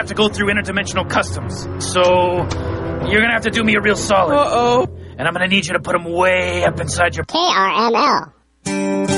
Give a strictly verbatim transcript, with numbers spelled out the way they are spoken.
to go through interdimensional customs. So, you're gonna have to do me a real solid. Uh-oh. And I'm gonna need you to put them way up inside your... K R M L.